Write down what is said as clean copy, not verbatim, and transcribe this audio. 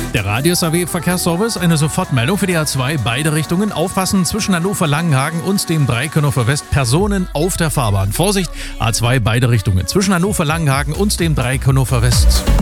Der Radius AW Verkehrsservice, eine Sofortmeldung für die A2, beide Richtungen. Aufpassen, zwischen Hannover-Langenhagen und dem Dreieck Hannover West Personen auf der Fahrbahn. Vorsicht, A2, beide Richtungen, zwischen Hannover-Langenhagen und dem Dreieck Hannover West.